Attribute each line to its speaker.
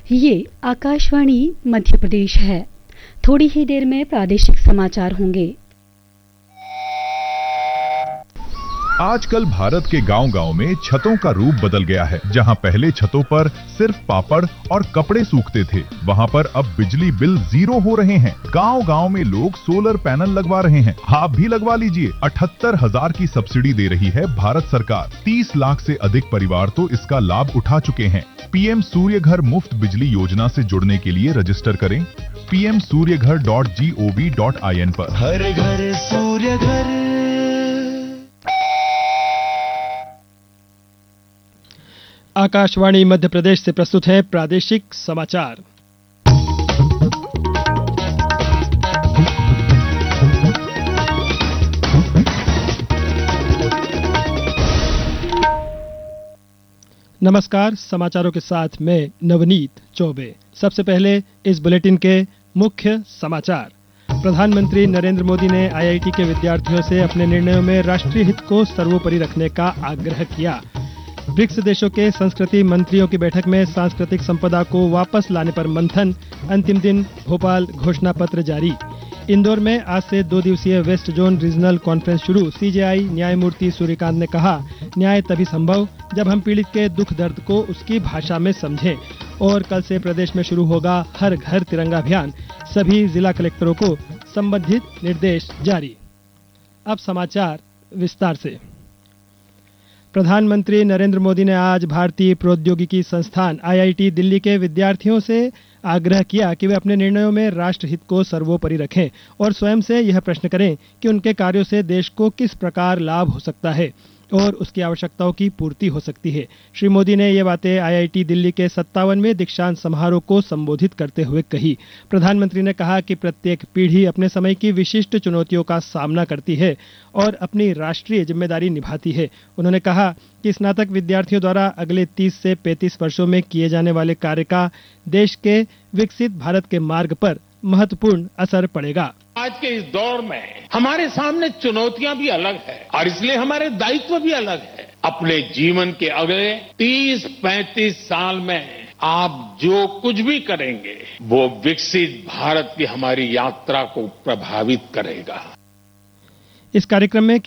Speaker 1: ये आकाशवाणी मध्य प्रदेश है। थोड़ी ही देर में प्रादेशिक समाचार होंगे।
Speaker 2: आजकल भारत के गांव-गांव में छतों का रूप बदल गया है। जहां पहले छतों पर सिर्फ पापड़ और कपड़े सूखते थे, वहां पर अब बिजली बिल 0 हो रहे हैं। गांव-गांव में लोग सोलर पैनल लगवा रहे हैं। आप भी लगवा लीजिए। 78,000 की सब्सिडी दे रही है भारत सरकार। 30 लाख से अधिक परिवार तो इसका लाभ उठा चुके हैं। पीएम सूर्य घर मुफ्त बिजली योजना से जुड़ने के लिए रजिस्टर करें pmsuryaghar.gov.in पर।
Speaker 3: हर घर सूर्य घर।
Speaker 4: आकाशवाणी मध्य प्रदेश से प्रस्तुत है प्रादेशिक समाचार। नमस्कार, समाचारों के साथ मैं नवनीत चौबे। सबसे पहले इस बुलेटिन के मुख्य समाचार। प्रधानमंत्री नरेंद्र मोदी ने आईआईटी के विद्यार्थियों से अपने निर्णयों में राष्ट्रीय हित को सर्वोपरि रखने का आग्रह किया। ब्रिक्स देशों के संस्कृति मंत्रियों की बैठक में सांस्कृतिक संपदा को वापस लाने पर मंथन। अंतिम दिन भोपाल घोषणा पत्र जारी। इंदौर में आज से 2 दिवसीय वेस्ट जोन रीजनल कॉन्फ्रेंस शुरू। सीजेआई न्यायमूर्ति सूर्यकांत ने कहा, न्याय तभी संभव जब हम पीड़ित के दुख दर्द को उसकी भाषा में समझें। और कल से प्रदेश में शुरू होगा हर घर तिरंगा अभियान। सभी जिला कलेक्टरों को संबंधित निर्देश जारी। अब समाचार विस्तार से। प्रधानमंत्री नरेंद्र मोदी ने आज भारतीय प्रौद्योगिकी संस्थान आईआईटी दिल्ली के विद्यार्थियों से आग्रह किया कि वे अपने निर्णयों में राष्ट्रहित को सर्वोपरि रखें और स्वयं से यह प्रश्न करें कि उनके कार्यों से देश को किस प्रकार लाभ हो सकता है और उसकी आवश्यकताओं की पूर्ति हो सकती है। श्री मोदी ने ये बातें आईआईटी दिल्ली के 57वें दीक्षांत समारोह को संबोधित करते हुए कही। प्रधानमंत्री ने कहा कि प्रत्येक पीढ़ी अपने समय की विशिष्ट चुनौतियों का सामना करती है और अपनी राष्ट्रीय जिम्मेदारी निभाती है। उन्होंने कहा कि स्नातक विद्यार्थियों द्वारा अगले 30 से 35 वर्षों में किए जाने वाले कार्य का देश के विकसित भारत के मार्ग पर महत्वपूर्ण असर पड़ेगा।
Speaker 5: आज के इस दौर में हमारे सामने चुनौतियां भी अलग है और इसलिए हमारे दायित्व भी अलग है। अपने जीवन के अगले 30-35 साल में आप जो कुछ भी करेंगे वो विकसित भारत की हमारी यात्रा को प्रभावित करेगा।
Speaker 4: इस कार्यक्रम में